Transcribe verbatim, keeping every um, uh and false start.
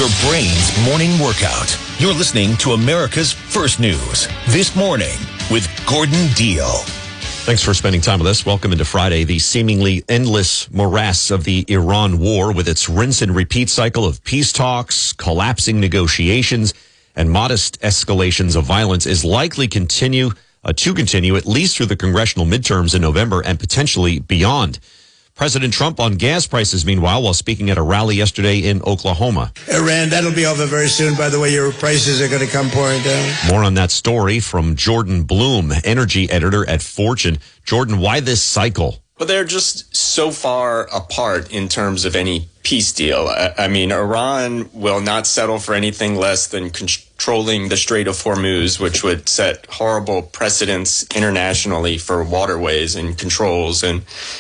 your brain's morning workout. You're listening to America's First News This Morning with Gordon Deal. Thanks for spending time with us. Welcome into Friday, the seemingly endless morass of the Iran war with its rinse and repeat cycle of peace talks, collapsing negotiations, and modest escalations of violence is likely continue uh, to continue at least through the congressional midterms in November and potentially beyond. President Trump on gas prices, meanwhile, while speaking at a rally yesterday in Oklahoma. Iran, that'll be over very soon. By the way, your prices are going to come pouring down. More on that story from Jordan Bloom, energy editor at Fortune. Jordan, why this cycle? Well, they're just so far apart in terms of any peace deal. I, I mean, Iran will not settle for anything less than controlling the Strait of Hormuz, which would set horrible precedents internationally for waterways and controls. And